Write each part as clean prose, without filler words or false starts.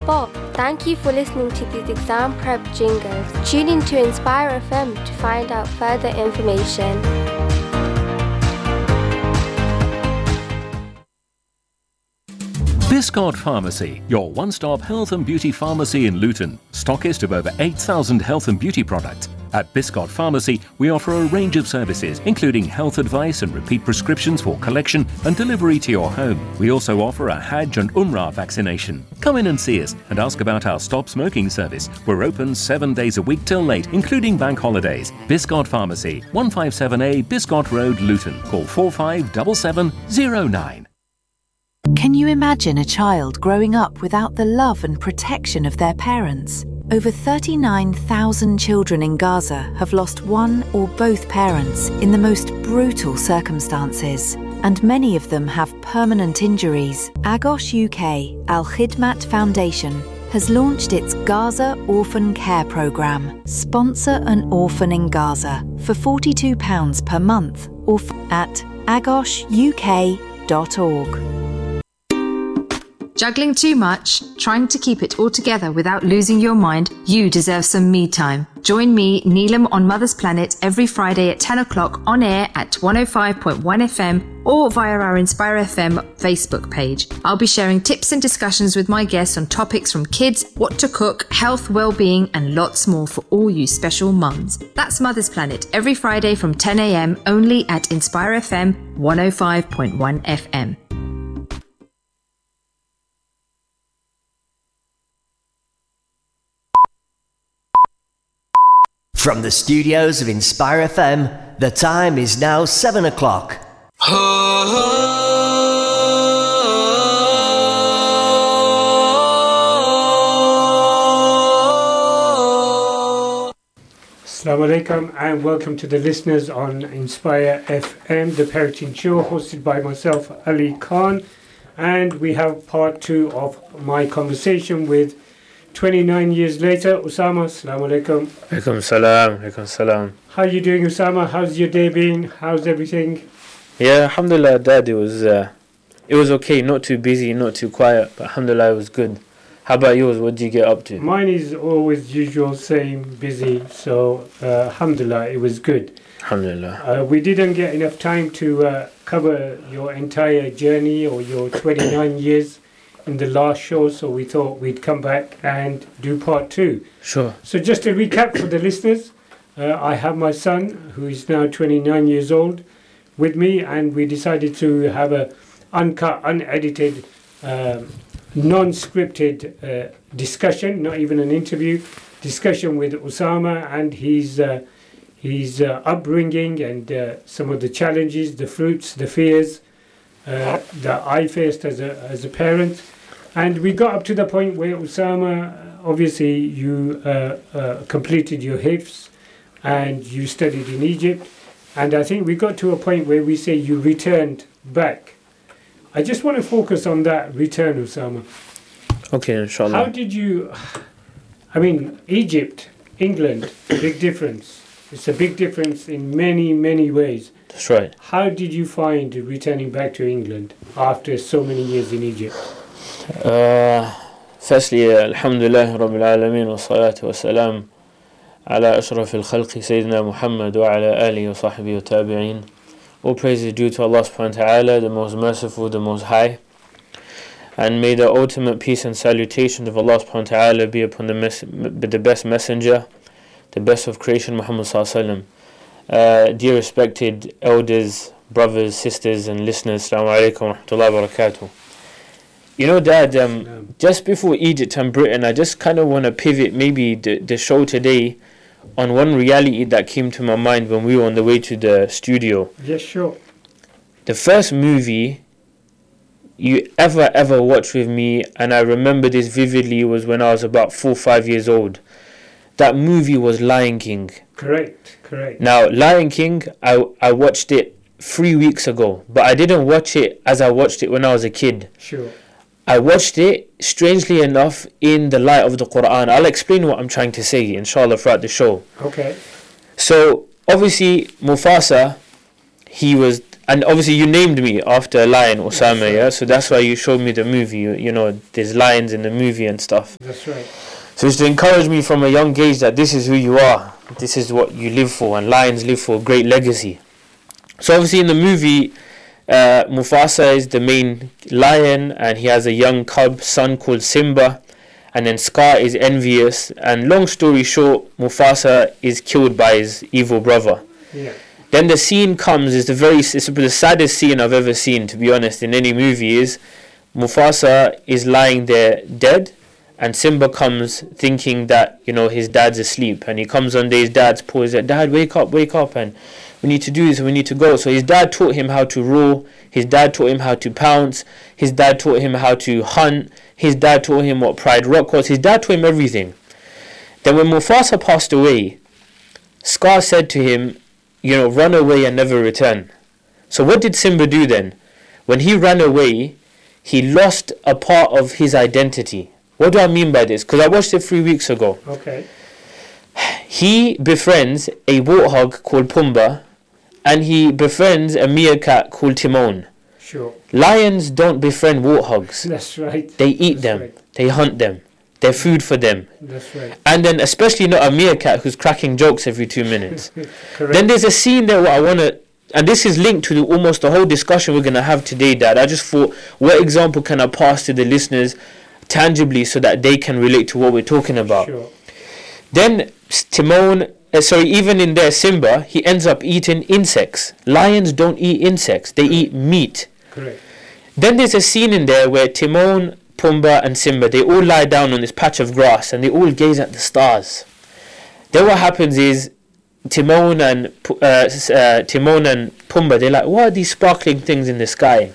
spot. Thank you for listening to these exam prep jingles. Tune in to Inspire FM to find out further information. Biscott Pharmacy, your one-stop health and beauty pharmacy in Luton. Stockist of over 8,000 health and beauty products. At Biscott Pharmacy, we offer a range of services, including health advice and repeat prescriptions for collection and delivery to your home. We also offer a Hajj and Umrah vaccination. Come in and see us and ask about our Stop Smoking service. We're open 7 days a week till late, including bank holidays. Biscott Pharmacy, 157A Biscott Road, Luton. Call 457709. Can you imagine a child growing up without the love and protection of their parents? Over 39,000 children in Gaza have lost one or both parents in the most brutal circumstances, and many of them have permanent injuries. Agos UK Al Khidmat Foundation has launched its Gaza Orphan Care Programme. Sponsor an orphan in Gaza for £42 per month or at agosuk.org. Juggling too much? Trying to keep it all together without losing your mind? You deserve some me time. Join me, Neelam, on Mother's Planet every Friday at 10 o'clock on air at 105.1 FM or via our Inspire FM Facebook page. I'll be sharing tips and discussions with my guests on topics from kids, what to cook, health, well-being and lots more for all you special mums. That's Mother's Planet every Friday from 10 a.m. only at Inspire FM 105.1 FM. From the studios of Inspire FM, the time is now 7 o'clock. Assalamu alaikum and welcome to the listeners on Inspire FM, the Parenting Show, hosted by myself, Ali Khan. And we have part 2 of my conversation with 29 years later, Usama. Assalamu alaikum. Alaikum salam. How are you doing, Usama? How's your day been? How's everything? Yeah, alhamdulillah, Dad, it was okay. Not too busy, not too quiet, but alhamdulillah, it was good. How about yours? What did you get up to? Mine is always usual, same, busy. So, alhamdulillah, it was good. Alhamdulillah. We didn't get enough time to cover your entire journey or your 29 years in the last show, so we thought we'd come back and do part 2. Sure. So just to recap for the listeners, I have my son, who is now 29 years old, with me, and we decided to have a uncut, unedited, non-scripted discussion, not even an interview, discussion with Usama and his upbringing and some of the challenges, the fruits, the fears that I faced as a parent. And we got up to the point where Usama, obviously you completed your hifz and you studied in Egypt, and I think we got to a point where we say you returned back. I just want to focus on that return, Usama. Okay, inshallah. How did you, Egypt, England, big difference. It's a big difference in many, many ways. That's right. How did you find returning back to England after so many years in Egypt? Firstly, alhamdulillah rabbil alameen wa salatu wa salam ala ashrafil khalqi Sayyidina Muhammad wa ala alihi wa sahbihi wa tabi'een. All praise is due to Allah subhanahu wa ta'ala, the most merciful, the most high. And may the ultimate peace and salutations of Allah subhanahu wa ta'ala be upon the best messenger, the best of creation, Muhammad sallallahu alaihi wasallam. Dear respected elders, brothers, sisters and listeners, assalamu alaikum wa rahmatullahi wa barakatuh. You know, Dad, just before Egypt and Britain, I just kind of want to pivot maybe the show today on one reality that came to my mind when we were on the way to the studio. Yes, sure. The first movie you ever watched with me, and I remember this vividly, was when I was about 4 or 5 years old. That movie was Lion King. Correct. Now, Lion King, I watched it 3 weeks ago, but I didn't watch it as I watched it when I was a kid. Sure. I watched it, strangely enough, in the light of the Quran. I'll explain what I'm trying to say, inshallah, throughout the show. Okay. So, obviously, Mufasa, he was and obviously you named me after a lion, Osama, right. yeah? So that's why you showed me the movie. You know, there's lions in the movie and stuff. That's right. So it's to encourage me from a young age that this is who you are. This is what you live for, and lions live for a great legacy. So obviously in the movie, Mufasa is the main lion, and he has a young cub son called Simba, and then Scar is envious, and long story short, Mufasa is killed by his evil brother. Yeah. Then the scene comes, it's the saddest scene I've ever seen, to be honest, in any movie, is Mufasa is lying there dead, and Simba comes thinking that, you know, his dad's asleep, and he comes under his dad's paw. He's like, Dad, wake up, and we need to do this, we need to go. So his dad taught him how to roar, his dad taught him how to pounce, his dad taught him how to hunt, his dad taught him what Pride Rock was, his dad taught him everything. Then when Mufasa passed away, Scar said to him, you know, run away and never return. So what did Simba do then? When he ran away, he lost a part of his identity. What do I mean by this? Because I watched it 3 weeks ago. Okay. He befriends a warthog called Pumbaa, and he befriends a meerkat called Timon. Sure. Lions don't befriend warthogs. That's right. They eat them. Right. They hunt them. They're food for them. That's right. And then especially not a meerkat who's cracking jokes every 2 minutes. Correct. Then there's a scene there where I want to, and this is linked to almost the whole discussion we're going to have today, Dad. I just thought, what example can I pass to the listeners tangibly so that they can relate to what we're talking about? Sure. Then Timon, even in there, Simba, he ends up eating insects. Lions don't eat insects, they eat meat. Correct. Then there's a scene in there where Timon, Pumbaa and Simba, they all lie down on this patch of grass and they all gaze at the stars. Then what happens is Timon and Pumbaa, they're like, what are these sparkling things in the sky?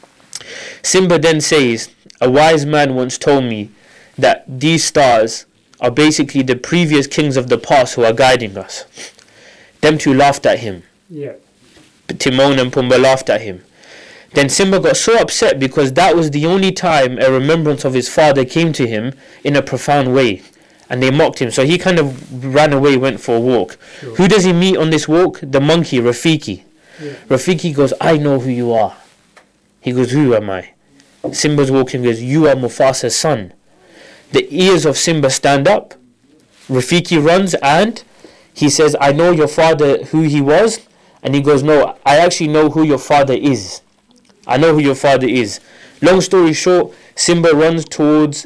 Simba then says, a wise man once told me that these stars are basically the previous kings of the past who are guiding us. Them two laughed at him. Yeah. Timon and Pumbaa laughed at him. Then Simba got so upset because that was the only time a remembrance of his father came to him in a profound way. And they mocked him. So he kind of ran away, went for a walk. Sure. Who does he meet on this walk? The monkey, Rafiki. Yeah. Rafiki goes, I know who you are. He goes, who am I? Simba's walking, goes, you are Mufasa's son. The ears of Simba stand up. Rafiki runs and he says, I know your father, who he was. And he goes, no, I actually know who your father is. I know who your father is. Long story short, Simba runs towards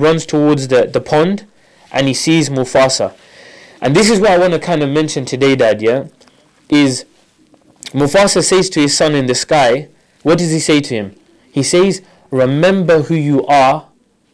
the pond and he sees Mufasa. And this is what I want to kind of mention today, Dad, yeah? Is Mufasa says to his son in the sky, what does he say to him? He says, remember who you are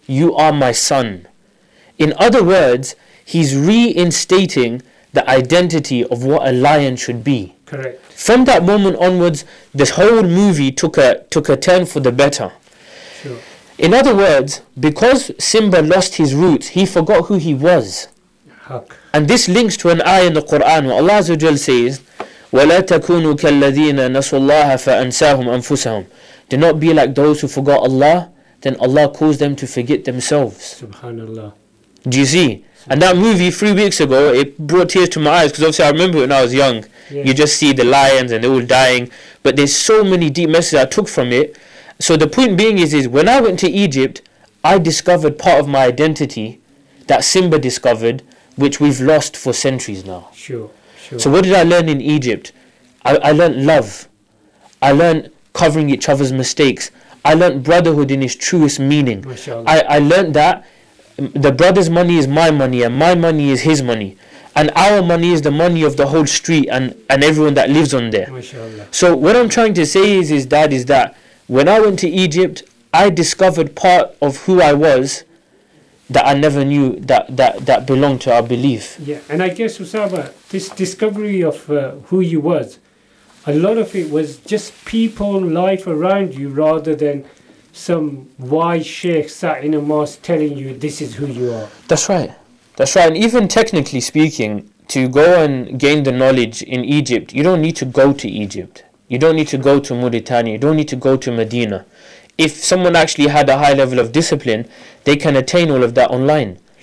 my son. In other words, he's reinstating the identity of what a lion should be. Correct. From that moment onwards, this whole movie took a turn for the better. Sure. In other words, because Simba lost his roots, he forgot who he was. Haq. And this links to an ayah in the Quran where Allah Azza wa Jal says, وَلَا تَكُونُوا كَالَّذِينَ نَسُوا اللَّهَ فَأَنْسَاهُمْ أَنفُسَهُمْ. Do not be like those who forgot Allah, then Allah caused them to forget themselves. Subhanallah. Do you see? And that movie 3 weeks ago, it brought tears to my eyes because obviously I remember when I was young. Yeah. You just see the lions and they're all dying. But there's so many deep messages I took from it. So the point being is when I went to Egypt, I discovered part of my identity that Simba discovered, which we've lost for centuries now. Sure. So what did I learn in Egypt? I learned love. I learned covering each other's mistakes. I learned brotherhood in its truest meaning. I learned that the brother's money is my money and my money is his money. And our money is the money of the whole street and everyone that lives on there. MashaAllah. So what I'm trying to say is that when I went to Egypt, I discovered part of who I was that I never knew that belonged to our belief. yeah, and I guess, Usama, this discovery of who you was, a lot of it was just people, life around you, rather than some wise sheikh sat in a mosque telling you this is who you are. That's right. And even technically speaking, to go and gain the knowledge in Egypt, you don't need to go to Egypt. You don't need to go to Mauritania. You don't need to go to Medina. If someone actually had a high level of discipline, they can attain all of that online.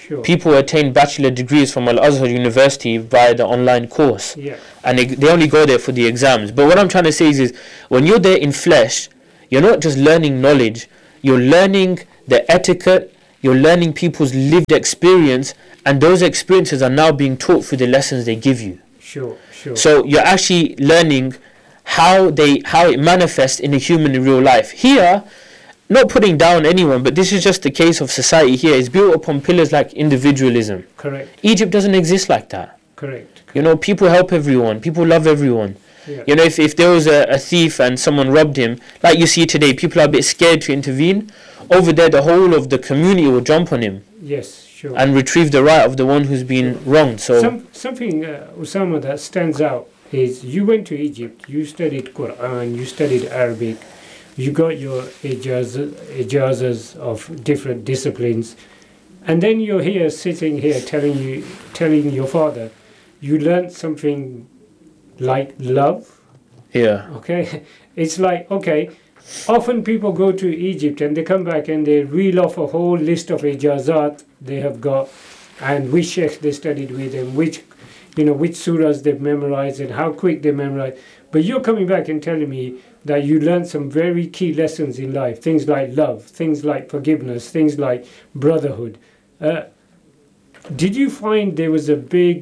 Sure. People attain bachelor degrees from Al-Azhar University via the online course. Yeah. And they only go there for the exams. But what I'm trying to say is when you're there in flesh, you're not just learning knowledge, you're learning the etiquette, you're learning people's lived experience, and those experiences are now being taught through the lessons they give you. Sure. So you're actually learning how it manifests in a human in real life. Here, not putting down anyone, but this is just the case of society here. It's built upon pillars like individualism. Correct. Egypt doesn't exist like that. Correct. You know, people help everyone. People love everyone. Yeah. You know, if there was a thief and someone robbed him, like you see today, people are a bit scared to intervene. Over there, the whole of the community will jump on him. Yes, sure. And retrieve the right of the one who's been wronged. So something, Usama, that stands out is you went to Egypt, you studied Quran, you studied Arabic, you got your ijazas of different disciplines, and then you're here sitting here telling your father you learned something like love. yeah, Okay, it's like, okay, often people go to Egypt and they come back and they reel off a whole list of ijazat they have got, and which sheikhs they studied with, and which surahs they've memorized and how quick they memorize. But you're coming back and telling me that you learned some very key lessons in life, things like love, things like forgiveness, things like brotherhood. Did you find there was a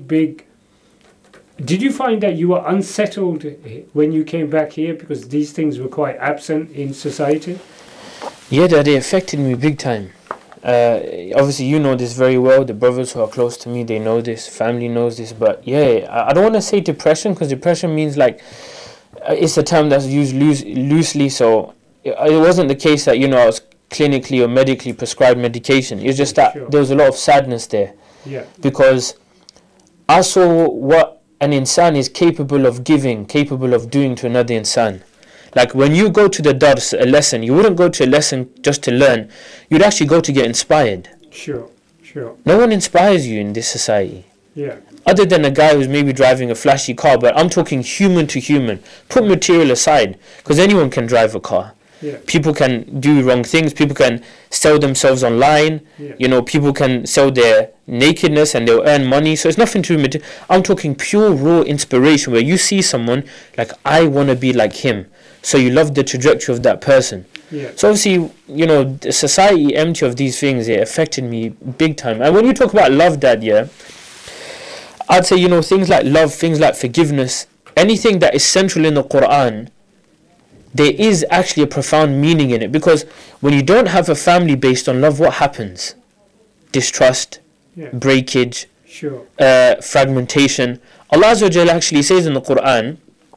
did you find that you were unsettled when you came back here because these things were quite absent in society? Yeah, they affected me big time. Obviously, you know this very well. The brothers who are close to me, they know this. Family knows this. But yeah, I don't want to say depression, because depression means like it's a term that's used loosely. So it wasn't the case that, you know, I was clinically or medically prescribed medication. It's just that Sure. there was a lot of sadness there, Yeah. because I saw what an insan is capable of giving, capable of doing to another insan. Like when you go to the dars, a lesson, you wouldn't go to a lesson just to learn. You'd actually go to get inspired. Sure. No one inspires you in this society. Yeah. Other than a guy who's maybe driving a flashy car, but I'm talking human to human. Put material aside, because anyone can drive a car. Yeah. People can do wrong things. People can sell themselves online. Yeah. You know, people can sell their nakedness and they'll earn money. So it's nothing to do with material. I'm talking pure raw inspiration, where you see someone like, I want to be like him. So you love the trajectory of that person. Yeah. So obviously, you know, the society empty of these things, it affected me big time. And when you talk about love, Dad, yeah, I'd say, you know, things like love, things like forgiveness, anything that is central in the Quran, there is actually a profound meaning in it. Because when you don't have a family based on love, what happens? Distrust, Yeah. breakage, Sure. fragmentation. Allah Azza wa Jalla actually says in the Quran,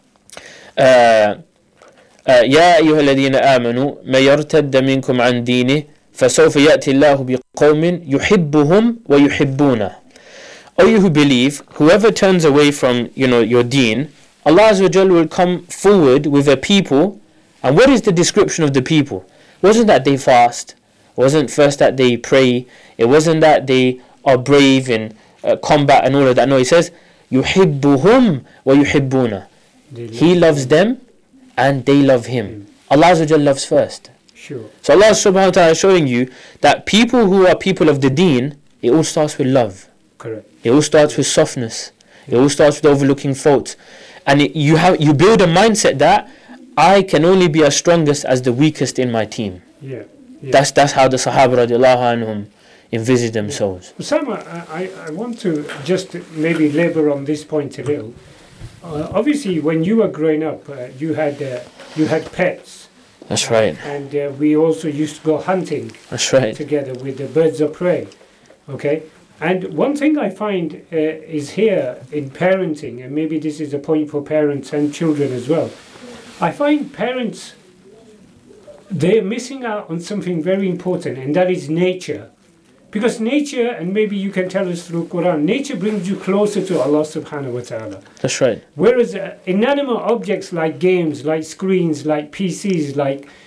يا أيها الذين آمنوا ما يرتد منكم عن دينه فسوف يأتي الله بقوم يحبهم ويحبونه. O you who believe, whoever turns away from, you know, your deen, Allah Azza wa Jalla will come forward with a people. And what is the description of the people? It wasn't that they fast. It wasn't first that they pray. It wasn't that they are brave in combat and all of that. No, he says, يحبهم ويحبونه. He loves them and they love him. Allah Azza wa Jalla loves first. Sure. So Allah subhanahu wa ta'ala is showing you that people who are people of the deen, it all starts with love. Correct. It all starts with softness. It all starts with overlooking faults. And you build a mindset that I can only be as strongest as the weakest in my team. Yeah. That's how the Sahaba radiallahu anhum envisage themselves. Osama, I want to just maybe labor on this point a little. Obviously, when you were growing up, you had pets. That's right. And we also used to go hunting That's right. together with the birds of prey. Okay? And one thing I find is here in parenting, and maybe this is a point for parents and children as well, I find parents, they're missing out on something very important, and that is nature. Because nature, and maybe you can tell us through Quran, nature brings you closer to Allah subhanahu wa ta'ala. That's right. Whereas inanimate objects like games, like screens, like PCs,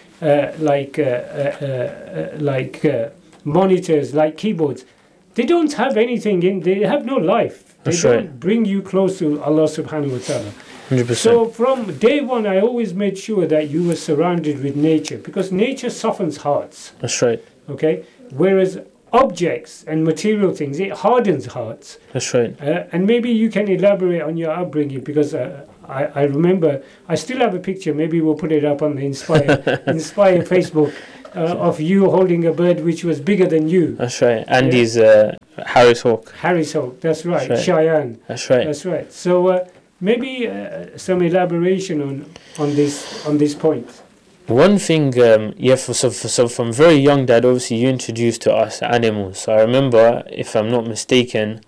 like monitors, like keyboards, they don't have anything in, they have no life. They That's don't right. bring you close to Allah subhanahu wa ta'ala. 100%. So from day one, I always made sure that you were surrounded with nature, because nature softens hearts. That's right. Okay, whereas objects and material things, it hardens hearts. That's right. And maybe you can elaborate on your upbringing, because I remember, I still have a picture, maybe we'll put it up on the Inspire Facebook, of you holding a bird which was bigger than you. That's right. Andy's Harris Hawk. Harris Hawk, that's right. That's right. Cheyenne. That's right. That's right. So maybe some elaboration on this point. One thing, so from very young, Dad, obviously you introduced to us animals. So I remember, if I'm not mistaken,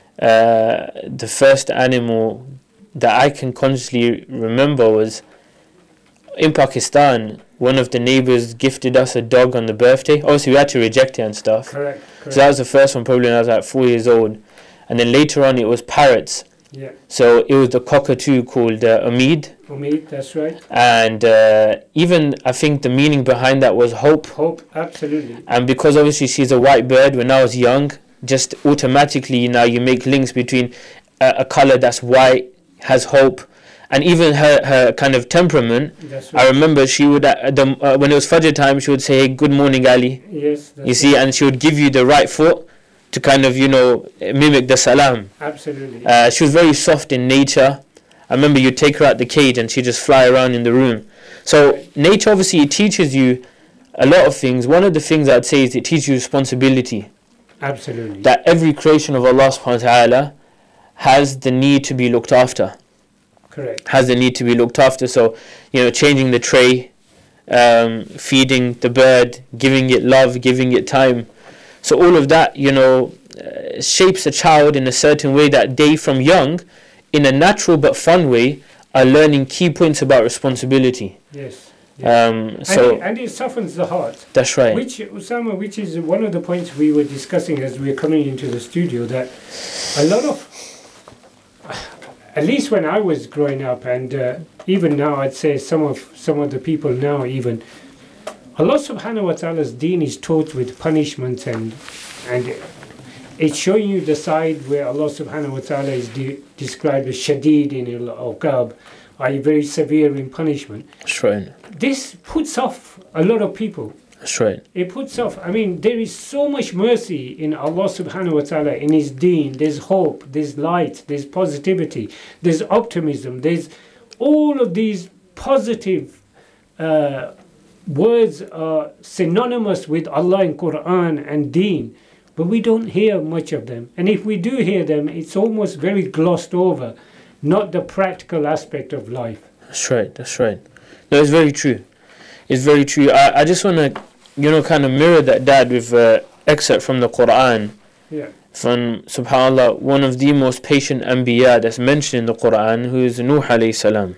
the first animal that I can consciously remember was in Pakistan. One of the neighbours gifted us a dog on the birthday. Obviously we had to reject it and stuff. Correct. So that was the first one, probably when I was like 4 years old. And then later on it was parrots. Yeah. So it was the cockatoo called Umid. Umid, that's right. And even I think the meaning behind that was hope. Hope, absolutely. And because obviously she's a white bird, when I was young, just automatically now you make links between a colour that's white, has hope, and even her kind of temperament. That's right. I remember she would, when it was Fajr time, she would say, "Hey, good morning, Ali." Yes. That's you see, right. and she would give you the right foot to kind of, mimic the salam. Absolutely. She was very soft in nature. I remember you'd take her out the cage and she'd just fly around in the room. So nature, obviously, it teaches you a lot of things. One of the things I'd say is it teaches you responsibility. Absolutely. That every creation of Allah subhanahu wa ta'ala has the need to be looked after. Correct. Has the need to be looked after. So, changing the tray, feeding the bird, giving it love, giving it time. So all of that, shapes a child in a certain way that they, from young, in a natural but fun way, are learning key points about responsibility. Yes. And it softens the heart. That's right. Which, Usama, which is one of the points we were discussing as we were coming into the studio, that a lot of, at least when I was growing up, and even now, I'd say some of the people now even, Allah subhanahu wa ta'ala's deen is taught with punishments, and it's showing you the side where Allah subhanahu wa ta'ala is described as shadid in al-uqab, i.e. very severe in punishment. That's right. This puts off a lot of people. That's right. It puts off, there is so much mercy in Allah subhanahu wa ta'ala, in His deen. There's hope, there's light, there's positivity, there's optimism, there's all of these positive words are synonymous with Allah in Quran and deen, but we don't hear much of them. And if we do hear them, it's almost very glossed over, not the practical aspect of life. That's right. That's right. No, it's very true. It's very true. I just want to, kind of mirror that, Dad, with excerpt from the Quran. Yeah. From, subhanAllah, one of the most patient anbiya that's mentioned in the Quran, who is Nuh alayhi salam.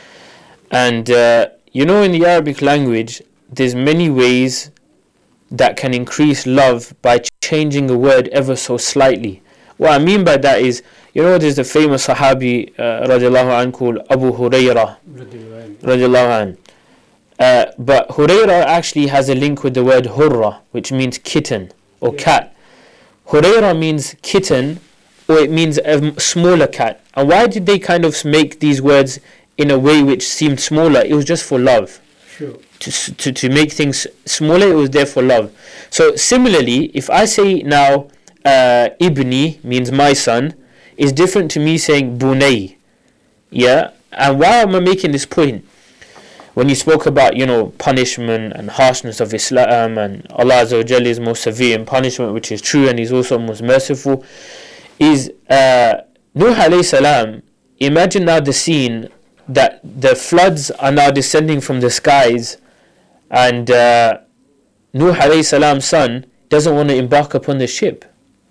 And in the Arabic language, there's many ways that can increase love by changing a word ever so slightly. What I mean by that is, there's the famous Sahabi radiallahu anh called Abu Hurairah radiallahu anh. But Hurairah actually has a link with the word hurra, which means kitten or cat. Hurairah means kitten, or it means a smaller cat. And why did they kind of make these words in a way which seemed smaller? It was just for love. Sure. To make things smaller, it was there for love. So similarly, if I say now Ibni means my son, is different to me saying Bunay. Yeah? And why am I making this point? When you spoke about, punishment and harshness of Islam, and Allah Azza wa Jalla is most severe in punishment, which is true, and He's also most merciful, is Nuh alayhi salam, imagine now the scene that the floods are now descending from the skies, and Nuh alayhi salam's son doesn't want to embark upon the ship.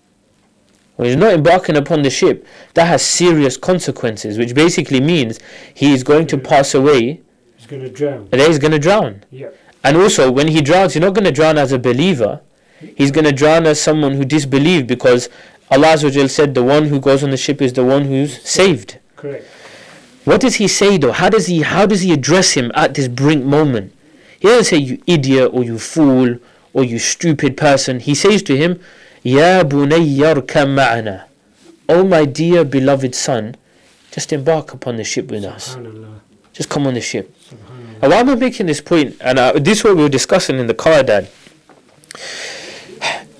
When he's not embarking upon the ship, that has serious consequences, which basically means he is going to pass away. He's going to drown. And he's going to drown. Yeah. And also, when he drowns, he's not going to drown as a believer. He's going to drown as someone who disbelieved, because Allah Azza wa Jal said the one who goes on the ship is the one who's saved. Correct. What does he say though? How does he address him at this brink moment? He doesn't say you idiot or you fool or you stupid person. He says to him, Ya bunayya arkam ma'ana. Oh my dear beloved son, just embark upon the ship with us. Just come on the ship. And why am I making this point? And this is what we were discussing in the car, Dad.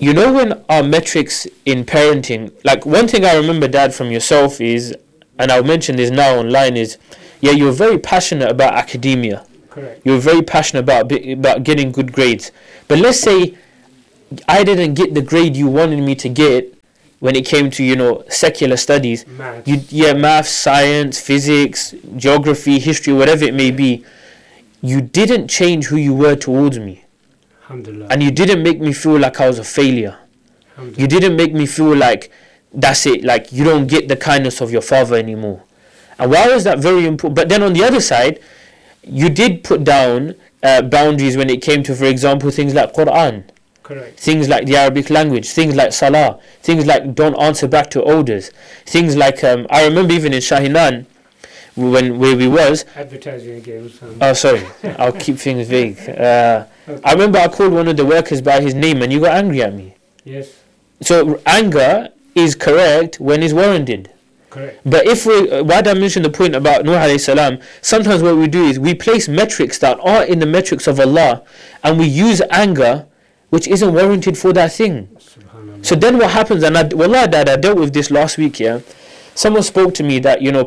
you know, when our metrics in parenting, like one thing I remember, Dad, from yourself is, and I'll mention this now online, is, yeah, you're very passionate about academia. Correct. You're very passionate about getting good grades. But let's say I didn't get the grade you wanted me to get when it came to, you know, secular studies. Maths, science, physics, geography, history, whatever it may be. You didn't change who you were towards me. Alhamdulillah. And you didn't make me feel like I was a failure. You didn't make me feel like that's it, like you don't get the kindness of your father anymore. And why was that very important? But then on the other side, you did put down boundaries when it came to, for example, things like Quran. Correct. Things like the Arabic language, things like Salah, things like don't answer back to elders, things like, I remember even in Shahinan, where we was advertising again. Oh, sorry, I'll keep things vague. Okay. I remember I called one of the workers by his name and you got angry at me. Yes. So anger is correct when it's warranted. Correct. But if why did I mention the point about Nuh alayhi salam? Sometimes what we do is we place metrics that are in the metrics of Allah, and we use anger which isn't warranted for that thing. So then what happens, and Wallah, Dad, I dealt with this last week, yeah. Someone spoke to me that, you know,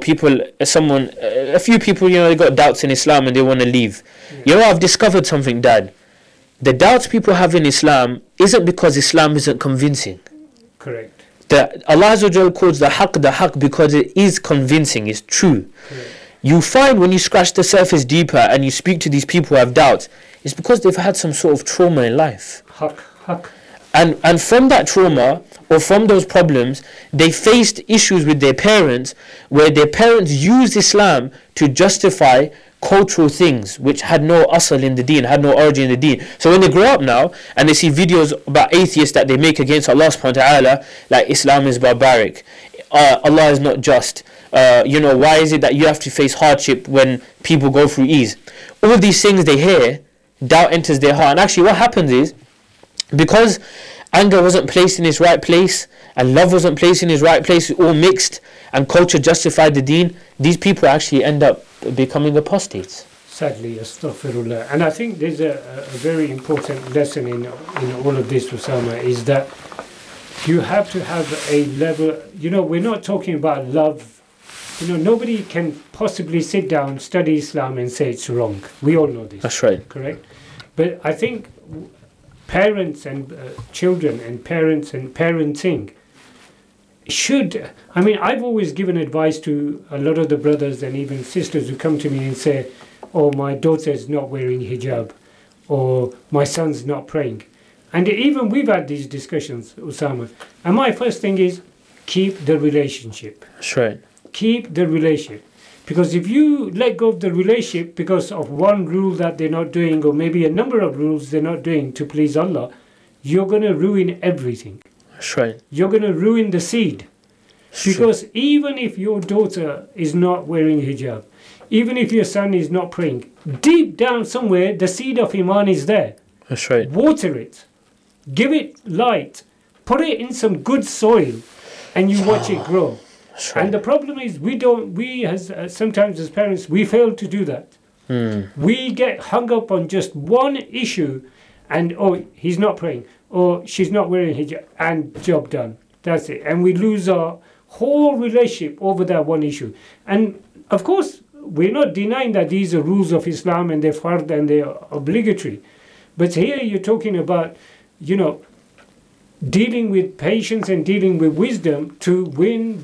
a few people, you know, they got doubts in Islam and they want to leave. Yeah. You know, I've discovered something, Dad. The doubts people have in Islam isn't because Islam isn't convincing. Correct. Allah Azza wa Jal calls the haqq because it is convincing, it's true. Correct. You find when you scratch the surface deeper and you speak to these people who have doubts, it's because they've had some sort of trauma in life. Haqq. And from that trauma, or from those problems, they faced issues with their parents, where their parents used Islam to justify cultural things which had no asl in the deen, had no origin in the deen. So when they grow up now and they see videos about atheists that they make against Allah subhanahu wa ta'ala, like Islam is barbaric, Allah is not just, you know, why is it that you have to face hardship when people go through ease? All these things they hear, doubt enters their heart. And actually what happens is, because anger wasn't placed in its right place and love wasn't placed in its right place, all mixed, and culture justified the deen, these people actually end up becoming apostates. Sadly, astaghfirullah. And I think there's a very important lesson in all of this, Osama, is that you have to have a level, you know, we're not talking about love. You know, nobody can possibly sit down, study Islam and say it's wrong. We all know this. That's right. Correct? But I think parents and children and parents and parenting should, I mean, I've always given advice to a lot of the brothers and even sisters who come to me and say, oh, my daughter's not wearing hijab, or my son's not praying. And even we've had these discussions, Osama. And my first thing is, keep the relationship. That's right. Keep the relationship. Because if you let go of the relationship because of one rule that they're not doing, or maybe a number of rules they're not doing to please Allah, you're going to ruin everything. That's right. You're going to ruin the seed. Because even if your daughter is not wearing hijab, even if your son is not praying, deep down somewhere, the seed of Iman is there. That's right. Water it. Give it light. Put it in some good soil and you watch it grow. That's right. And the problem is sometimes as parents, we fail to do that. We get hung up on just one issue and, oh, he's not praying, or she's not wearing hijab, and job done. That's it. And we lose our whole relationship over that one issue. And of course, we're not denying that these are rules of Islam and they're fard and they're obligatory. But here you're talking about, you know, dealing with patience and dealing with wisdom to win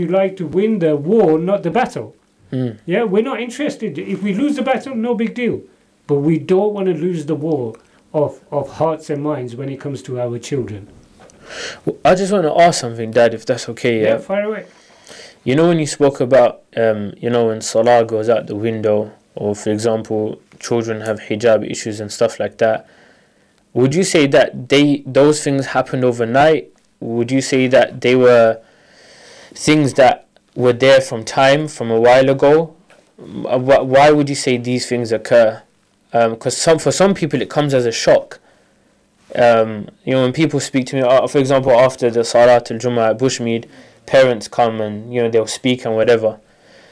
the war, not the battle. Yeah, we're not interested. If we lose the battle, no big deal. But we don't want to lose the war of hearts and minds when it comes to our children. Well, I just want to ask something, Dad, if that's okay. Yeah, fire away. You know, when you spoke about, you know, when Salah goes out the window, or for example, children have hijab issues and stuff like that, would you say that those things happened overnight? Would you say that they were things that were there from a while ago? Why would you say these things occur? Because for some people it comes as a shock. You know, when people speak to me, for example, after the Salat al-Jum'ah at Bushmead, parents come and, you know, they'll speak and whatever.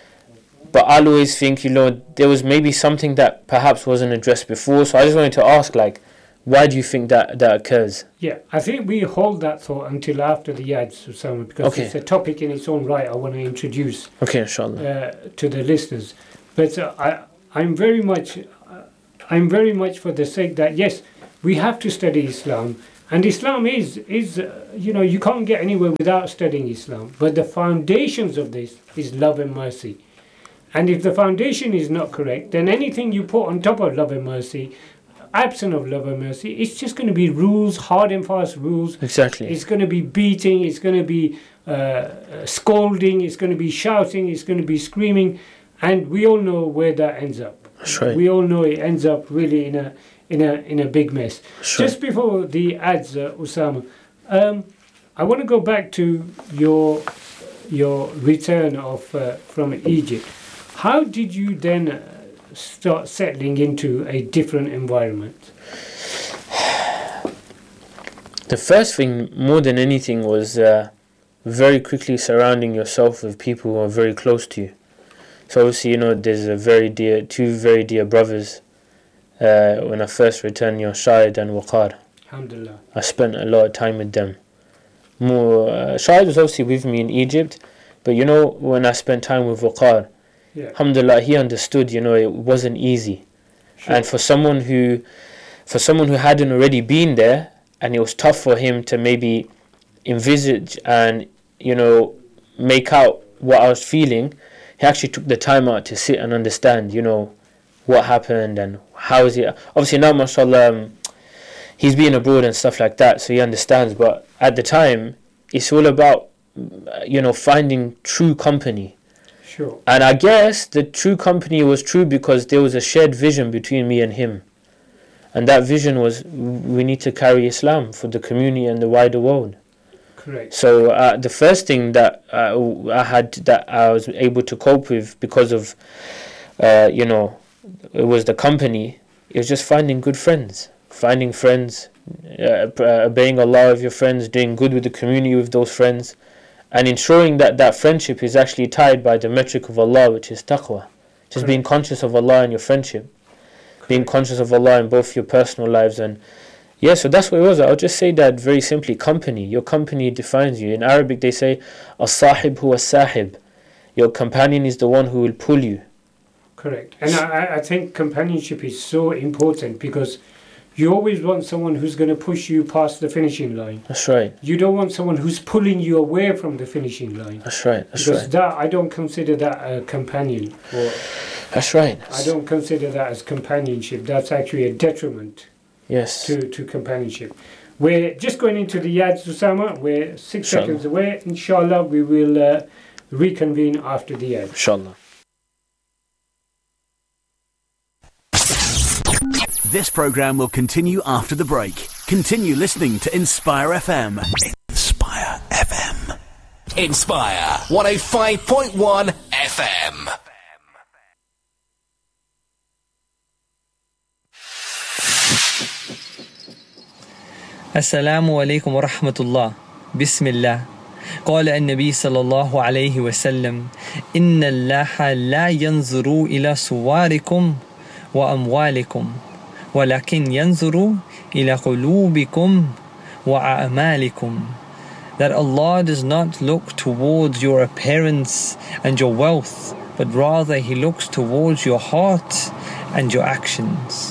But I'll always think, you know, there was maybe something that perhaps wasn't addressed before. So I just wanted to ask, like, Why do you think that occurs? Yeah, I think we hold that thought until after the ads, Osama, because it's a topic in its own right I want to introduce inshallah. To the listeners. But I'm very much for the sake that, yes, we have to study Islam. And Islam is you can't get anywhere without studying Islam. But the foundations of this is love and mercy. And if the foundation is not correct, then anything you put on top of love and mercy, absent of love and mercy, it's just going to be rules, hard and fast rules. Exactly. It's going to be beating, it's going to be scolding, it's going to be shouting, it's going to be screaming. And we all know where that ends up. That's right. We all know it ends up really in a big mess. Sure. Just before the ads, Osama, I want to go back to your return from Egypt. How did you then start settling into a different environment? The first thing, more than anything, was very quickly surrounding yourself with people who are very close to you. So obviously, there's two very dear brothers. When I first returned, Shahid and Waqar. Alhamdulillah. I spent a lot of time with them. Shahid was obviously with me in Egypt, but when I spent time with Waqar, alhamdulillah, he understood, it wasn't easy. Sure. And for someone who hadn't already been there, and it was tough for him to maybe envisage and, make out what I was feeling, he actually took the time out to sit and understand, what happened and how is it. Obviously now, mashallah, he's been abroad and stuff like that, so he understands. But at the time, it's all about, finding true company. Sure. And I guess the true company was true because there was a shared vision between me and him. And that vision was, we need to carry Islam for the community and the wider world. Correct. So the first thing that I was able to cope with because of, it was the company, it was just finding good friends. Finding friends, obeying Allah with your friends, doing good with the community with those friends, and ensuring that friendship is actually tied by the metric of Allah, which is taqwa. Just being conscious of Allah in your friendship, being conscious of Allah in both your personal lives. And so that's what it was. I'll just say that very simply, company. Your company defines you. In Arabic they say, as-sahib huwa as-sahib. Your companion is the one who will pull you. Correct. And I think companionship is so important because you always want someone who's going to push you past the finishing line. That's right. You don't want someone who's pulling you away from the finishing line. That's right. Because I don't consider that a companion. That's right. I don't consider that as companionship. That's actually a detriment. Yes. To companionship. We're just going into the ads, Osama. We're 6 seconds away. Inshallah, we will reconvene after the ads. Inshallah. This program will continue after the break. Continue listening to Inspire FM. Inspire FM. Inspire 105.1 FM. السلام عليكم ورحمة الله. بسم الله. قال النبي صلى الله عليه وسلم: إن الله لا ينظر إلى صوركم وأموالكم ولكن ينظر إلى قلوبكم وأعمالكم. That Allah does not look towards your appearance and your wealth, but rather He looks towards your heart and your actions.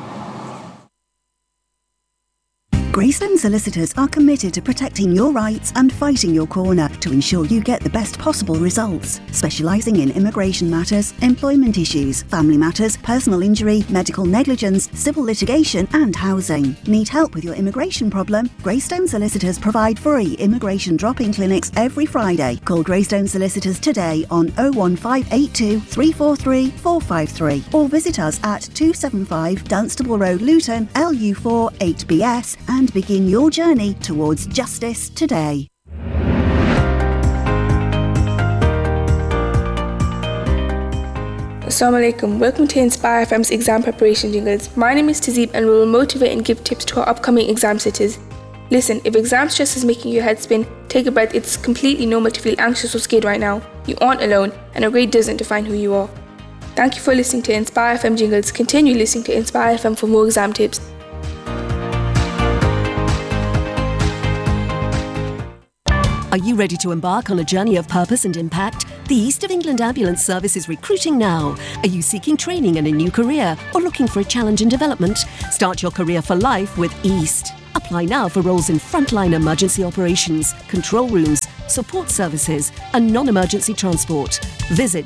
Greystone Solicitors are committed to protecting your rights and fighting your corner to ensure you get the best possible results. Specialising in immigration matters, employment issues, family matters, personal injury, medical negligence, civil litigation and housing. Need help with your immigration problem? Greystone Solicitors provide free immigration drop-in clinics every Friday. Call Greystone Solicitors today on 01582 343 453 or visit us at 275 Dunstable Road, Luton, LU4 8BS and begin your journey towards justice today. Assalamu alaikum. Welcome to Inspire FM's exam preparation jingles. My name is Tazeeb and we will motivate and give tips to our upcoming exam sitters. Listen, if exam stress is making your head spin, take a breath. It's completely normal to feel anxious or scared right now. You aren't alone and a grade doesn't define who you are. Thank you for listening to Inspire FM jingles. Continue listening to Inspire FM for more exam tips. Are you ready to embark on a journey of purpose and impact? The East of England Ambulance Service is recruiting now. Are you seeking training in a new career or looking for a challenge in development? Start your career for life with East. Apply now for roles in frontline emergency operations, control rooms, support services and non-emergency transport. Visit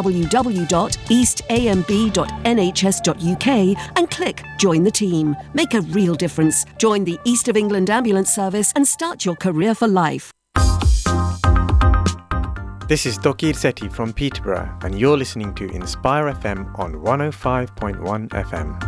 www.eastamb.nhs.uk and click Join the Team. Make a real difference. Join the East of England Ambulance Service and start your career for life. This is Dokir Sethi from Peterborough and you're listening to Inspire FM on 105.1 FM.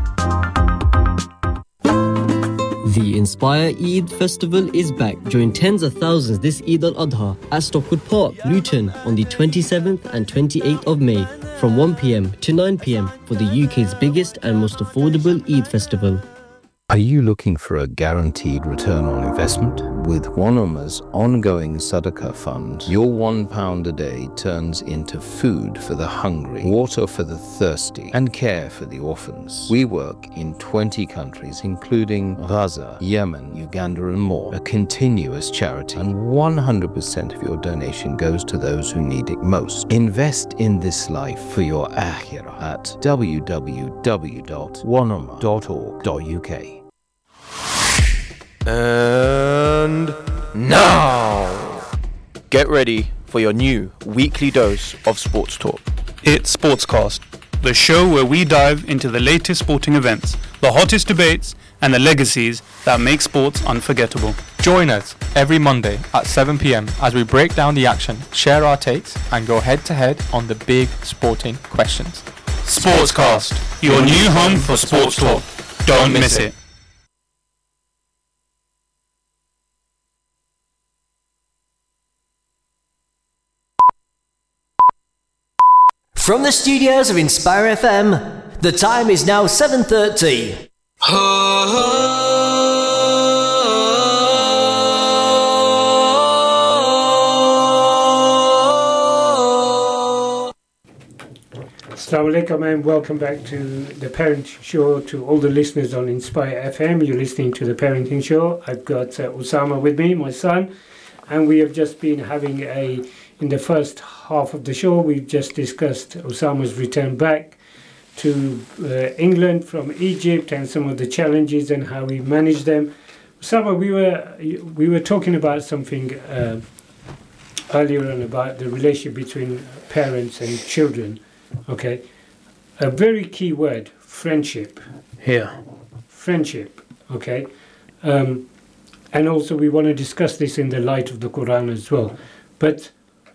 The Inspire Eid Festival is back. Join tens of thousands this Eid al-Adha at Stockwood Park, Luton on the 27th and 28th of May from 1 p.m. to 9 p.m. for the UK's biggest and most affordable Eid festival. Are you looking for a guaranteed return on investment? With One ongoing Sadaqah fund, your £1 a day turns into food for the hungry, water for the thirsty, and care for the orphans. We work in 20 countries, including Gaza, Yemen, Uganda, and more. A continuous charity, and 100% of your donation goes to those who need it most. Invest in this life for your akhirah at www.oneoma.org.uk. And now, get ready for your new weekly dose of sports talk. It's Sportscast, the show where we dive into the latest sporting events, the hottest debates, and the legacies that make sports unforgettable. Join us every Monday at 7 p.m. as we break down the action, share our takes, and go head-to-head on the big sporting questions. Sportscast, your new home for sports talk. Don't miss it. From the studios of Inspire FM, the time is now 7:30. Assalamu alaikum and welcome back to the Parent Show. To all the listeners on Inspire FM, you're listening to the Parenting Show. I've got Osama with me, my son, and we have just been having in the first half of the show, we've just discussed Osama's return back to England from Egypt and some of the challenges and how we managed them. Osama, we were talking about something earlier on about the relationship between parents and children. Okay, a very key word: friendship. Yeah. Friendship. Okay, and also we want to discuss this in the light of the Quran as well, but.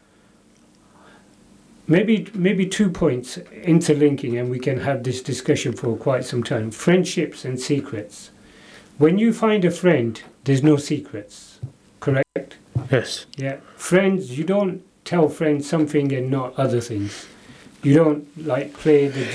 Maybe 2 points interlinking and we can have this discussion for quite some time. Friendships and secrets. When you find a friend, there's no secrets, correct? Yes. Yeah. Friends, you don't tell friends something and not other things. You don't play the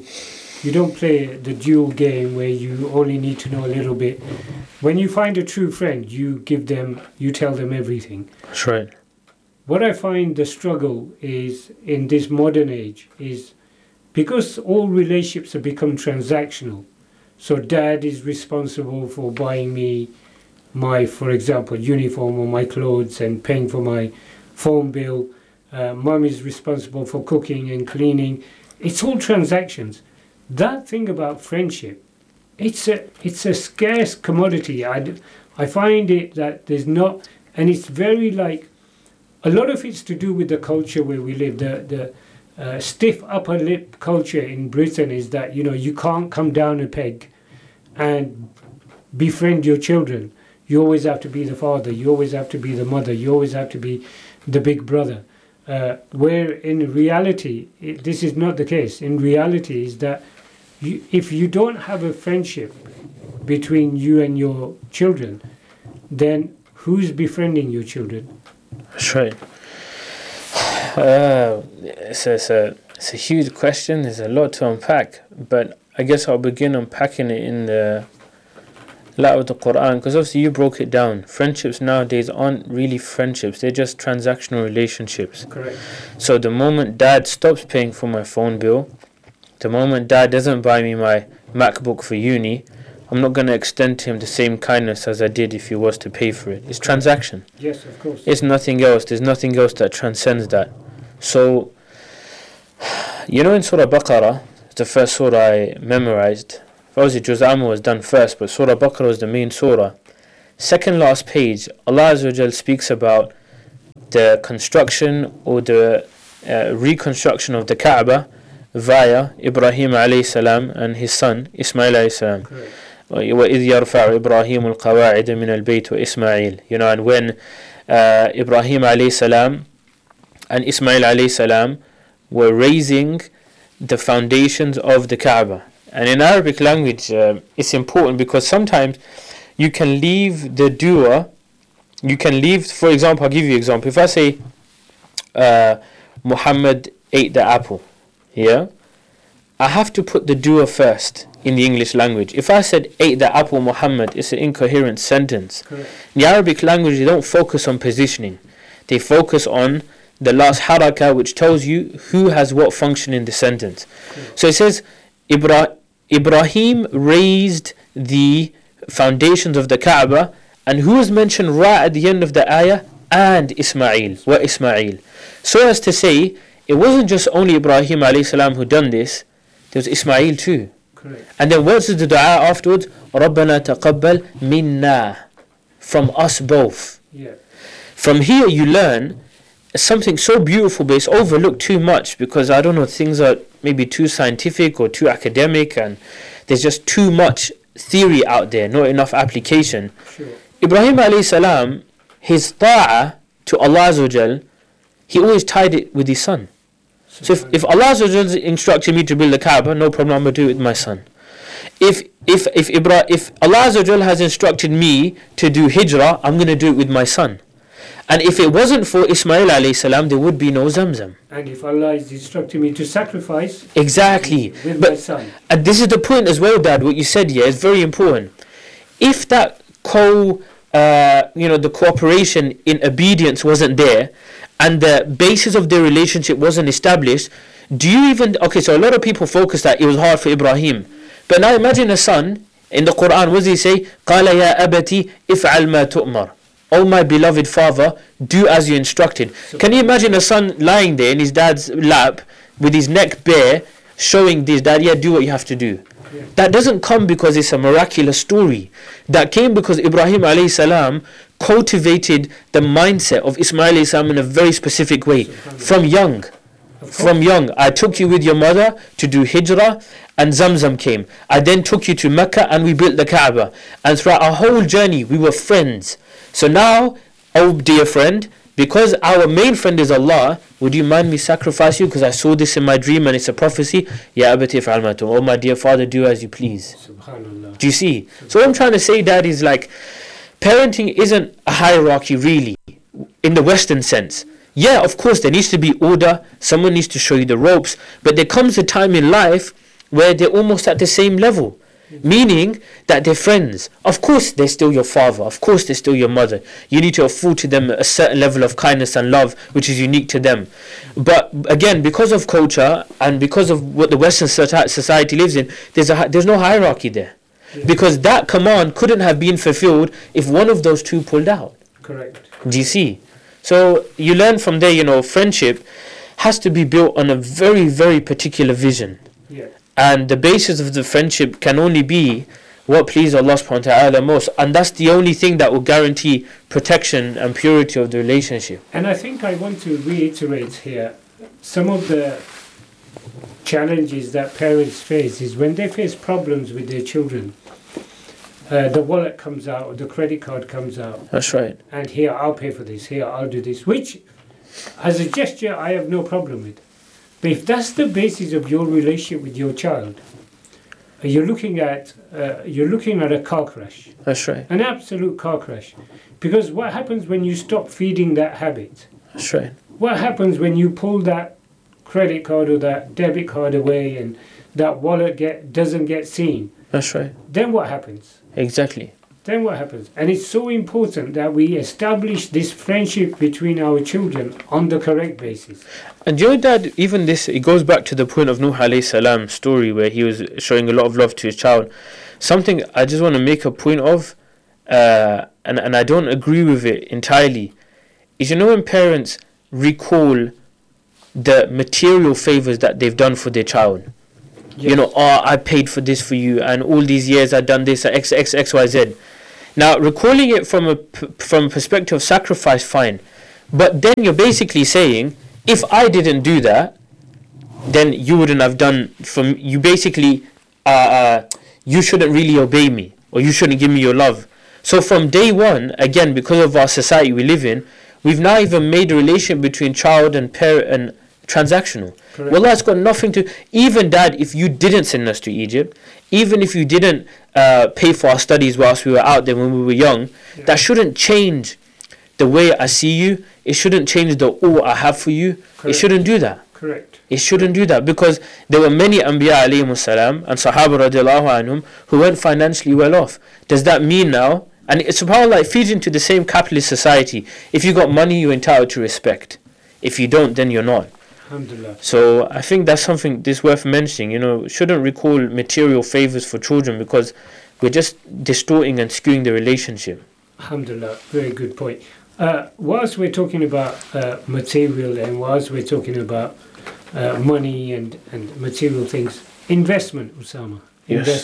dual game where you only need to know a little bit. When you find a true friend, you tell them everything. That's right. What I find the struggle is in this modern age is because all relationships have become transactional. So dad is responsible for buying me my, for example, uniform or my clothes and paying for my phone bill. Mum is responsible for cooking and cleaning. It's all transactions. That thing about friendship, it's a scarce commodity. I find it that there's not, and it's very a lot of it's to do with the culture where we live. The stiff upper lip culture in Britain is that, you can't come down a peg and befriend your children. You always have to be the father. You always have to be the mother. You always have to be the big brother. Where in reality, this is not the case. In reality is that if you don't have a friendship between you and your children, then who's befriending your children? That's right. It's a huge question. There's a lot to unpack, but I guess I'll begin unpacking it in the light of the Quran, because obviously you broke it down. Friendships nowadays aren't really friendships; they're just transactional relationships. Correct. So the moment dad stops paying for my phone bill, the moment dad doesn't buy me my MacBook for uni, I'm not going to extend to him the same kindness as I did if he was to pay for it. It's transaction. Yes, of course. It's nothing else. There's nothing else that transcends that. So, in Surah Baqarah, the first surah I memorized. Obviously, Juz Amma was done first, but Surah Baqarah was the main surah. Second last page, Allah Azza wa Jal speaks about the construction or the reconstruction of the Kaaba via Ibrahim alayhi salam and his son Ismail alayhi salam. وَإِذْ يَرْفَعُ إِبْرَاهِيمُ الْقَوَاعِدَ مِنَ الْبَيْتِ وَإِسْمَاعِيل. And when Ibrahim alayhi salam and Ismail alayhi salam were raising the foundations of the Kaaba. And in Arabic language, it's important because sometimes you can leave the dua. You can leave, for example, I'll give you an example. If I say Muhammad ate the apple, I have to put the dua first in the English language. If I said ate the apple Muhammad, it's an incoherent sentence. Correct. In the Arabic language, they don't focus on positioning. They focus on the last haraka, which tells you who has what function in the sentence. So it says Ibrahim raised the foundations of the Kaaba, and who is mentioned right at the end of the ayah? And Ismail, wa Ismail. So as to say, it wasn't just only Ibrahim alayhi salam who done this, there was Ismail too. Correct. And then what's the dua afterwards? رَبَّنَا تَقَبَّلْ مِنَّا. From us both. Yeah. From here you learn something so beautiful, but it's overlooked too much because, I don't know, things are maybe too scientific or too academic, and there's just too much theory out there, not enough application. Sure. Ibrahim alayhi salam, his ta'ah to Allah Azza wa Jal, he always tied it with his son. So if Allah Azza wa Jal instructed me to build the Kaaba, no problem, I'm going to do it with my son. If Allah Azza wa Jal has instructed me to do hijrah, I'm going to do it with my son. And if it wasn't for Ismail alayhi salam, there would be no Zamzam. And if Allah is instructing me to sacrifice, exactly, with my son. And this is the point as well, Dad. What you said here is very important. If that the cooperation in obedience wasn't there, and the basis of their relationship wasn't established, do you even? Okay, so a lot of people focus that it was hard for Ibrahim, but now imagine a son in the Quran. What does he say? قَالَ يَا أَبَتِي إِفْعَلْ مَا تُؤْمَرُ. Oh my beloved father, do as you instructed. Can you imagine a son lying there in his dad's lap with his neck bare, showing this dad, do what you have to do. Yeah. That doesn't come because it's a miraculous story. That came because Ibrahim alayhi salam cultivated the mindset of Ismail alayhi salam in a very specific way. From young. I took you with your mother to do hijrah, and Zamzam came. I then took you to Mecca and we built the Kaaba. And throughout our whole journey, we were friends. So now, oh dear friend, because our main friend is Allah, would you mind me sacrifice you? Because I saw this in my dream and it's a prophecy. Ya abati fa'al ma tu'mar. Oh my dear father, do as you please. Subhanallah. Do you see? So what I'm trying to say, Dad, is like, parenting isn't a hierarchy really, in the Western sense. Yeah, of course, there needs to be order. Someone needs to show you the ropes. But there comes a time in life where they're almost at the same level. Meaning that they're friends. Of course they're still your father. Of course they're still your mother. You need to afford to them a certain level of kindness and love which is unique to them. But again, because of culture and because of what the Western society lives in, there's no hierarchy there. Because that command couldn't have been fulfilled if one of those two pulled out. Correct. Do you see? So you learn from there, friendship has to be built on a very, very particular vision. Yeah. And the basis of the friendship can only be what pleases Allah subhanahu wa ta'ala most. And that's the only thing that will guarantee protection and purity of the relationship. And I think I want to reiterate here some of the challenges that parents face is when they face problems with their children. The wallet comes out, or the credit card comes out. That's right. And here, I'll pay for this, here, I'll do this. Which, as a gesture, I have no problem with. But if that's the basis of your relationship with your child, you're looking at a car crash. That's right. An absolute car crash. Because what happens when you stop feeding that habit? That's right. What happens when you pull that credit card or that debit card away and that wallet doesn't get seen? That's right. Then what happens? Exactly. Then what happens? And it's so important that we establish this friendship between our children on the correct basis. And you know, Dad, even this, it goes back to the point of Nuh alayhi salam's story where he was showing a lot of love to his child. something I just want to make a point of, and I don't agree with it entirely, is when parents recall the material favors that they've done for their child. Yes. I paid for this for you, and all these years I've done this, X, Y, Z. Now, recalling it from a perspective of sacrifice, fine. But then you're basically saying, if I didn't do that, then you wouldn't have done you basically, you shouldn't really obey me, or you shouldn't give me your love. So from day one, again, because of our society we live in, we've now even made a relationship between child and parent and transactional. Correct. Well, that's got nothing to... Even Dad, if you didn't send us to Egypt, even if you didn't pay for our studies whilst we were out there when we were young, that shouldn't change the way I see you. It shouldn't change the awe I have for you. Correct. It shouldn't do that. Correct. It shouldn't do that, because there were many Anbiya alayhimus salam and Sahaba radiallahu anhum who weren't financially well off. Does that mean now... And subhanAllah, it feeds into the same capitalist society. If you got money, you're entitled to respect. If you don't, then you're not. Alhamdulillah. So I think that's something that's worth mentioning. Shouldn't recall material favors for children, because we're just distorting and skewing the relationship. Alhamdulillah, very good point. Whilst we're talking about material, and whilst we're talking about money and material things, investment, Usama. Yes.